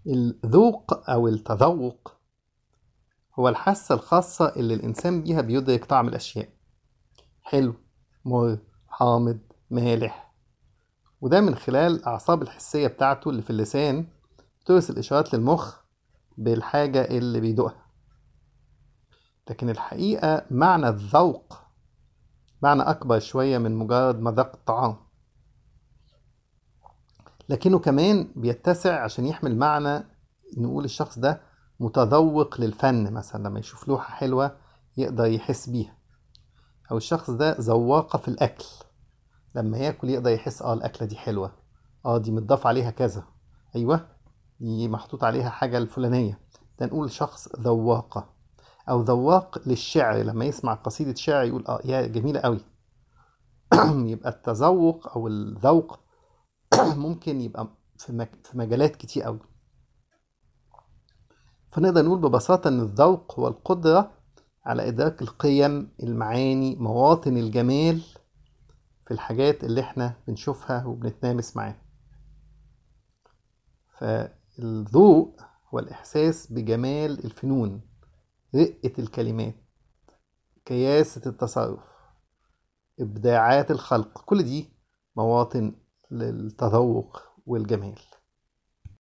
الذوق أو التذوق هو الحاسة الخاصة اللي الإنسان بيها بيدرك طعم الأشياء، حلو، مر، حامض، مالح. وده من خلال الأعصاب الحسية بتاعته اللي في اللسان بترسل الإشارات للمخ بالحاجة اللي بيدوقها. لكن الحقيقة معنى الذوق معنى أكبر شوية من مجرد مذاق الطعام، لكنه كمان بيتسع عشان يحمل معنى نقول الشخص ده متذوق للفن، مثلا لما يشوف لوحة حلوة يقدر يحس بيها. أو الشخص ده ذواقة في الأكل، لما ياكل يقدر يحس الأكلة دي حلوة، دي متضاف عليها كذا، أيوة دي محطوط عليها حاجة الفلانية. ده نقول شخص ذواقة. أو ذواق للشعر، لما يسمع قصيدة شعر يقول يا جميلة قوي. يبقى التذوق أو الذوق ممكن يبقى في مجالات كتير قوي. فنقدر نقول ببساطة إن الذوق هو القدرة على إدراك القيم، المعاني، مواطن الجمال في الحاجات اللي احنا بنشوفها وبنتنامس معاها. فالذوق هو الإحساس بجمال الفنون، رقة الكلمات، كياسة التصرف، إبداعات الخلق، كل دي مواطن للتذوق والجمال.